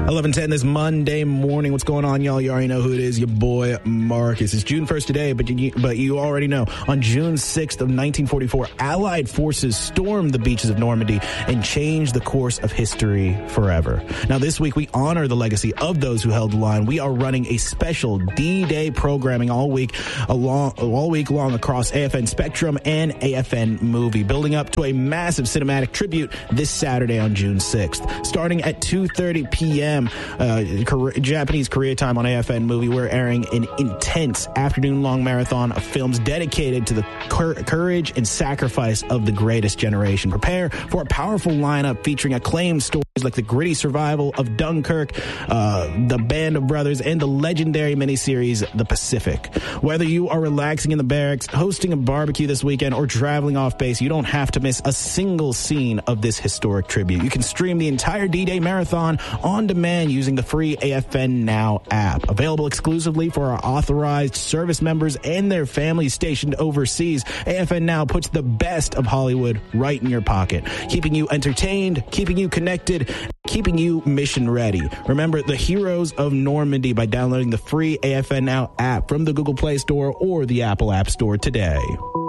11:10 this Monday morning. What's going on, y'all? You already know who it is. Your boy, Marcus. It's June 1st today, but you already know. On June 6th of 1944, Allied forces stormed the beaches of Normandy and changed the course of history forever. Now, this week, we honor the legacy of those who held the line. We are running a special D-Day programming all week long across AFN Spectrum and AFN Movie, building up to a massive cinematic tribute this Saturday on June 6th. Starting at 2:30 p.m., Japanese Korea time on AFN Movie, we're airing an intense afternoon-long marathon of films dedicated to the courage and sacrifice of the greatest generation. Prepare for a powerful lineup featuring acclaimed stories like the gritty survival of Dunkirk, the Band of Brothers, and the legendary miniseries The Pacific. Whether you are relaxing in the barracks, hosting a barbecue this weekend, or traveling off base, you don't have to miss a single scene of this historic tribute. You can stream the entire D-Day marathon on demand using the free AFN Now app. Available exclusively for our authorized service members and their families stationed overseas, AFN Now puts the best of Hollywood right in your pocket, keeping you entertained, keeping you connected, keeping you mission ready. Remember the Heroes of Normandy by downloading the free AFN Now app from the Google Play Store or the Apple App Store today.